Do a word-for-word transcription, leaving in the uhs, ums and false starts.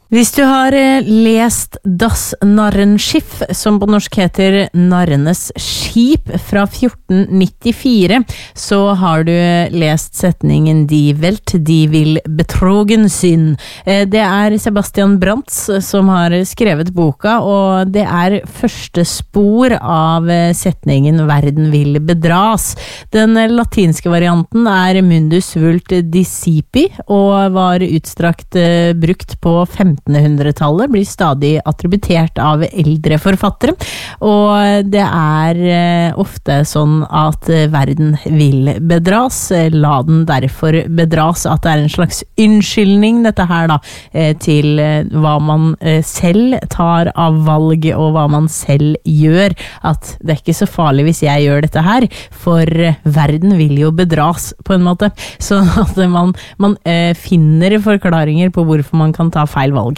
Hvis du har lest Das Narrenschiff, som på norsk heter Narrenes skip fra fjorten nittifire, så har du lest setningen Die Welt, de vil betrogen syn. Det er Sebastian Brantz som har skrevet boka, og det er første spor av setningen Verden vil bedras. Den latinske varianten er Mundus vult discipi, og var utstrakt brukt på femtenhundretallet, blir stadig attributert av eldre forfattere, og det er ofte sånn at verden vil bedras, la den derfor bedras, at det er en slags unnskyldning dette her da, til hva man selv tar av valg og hva man selv gjør, at det er ikke så farlig hvis jeg gjør dette her, for verden vil jo bedras på en måte, så at man, man finner forklaringer på hvorfor man kan ta feil valg.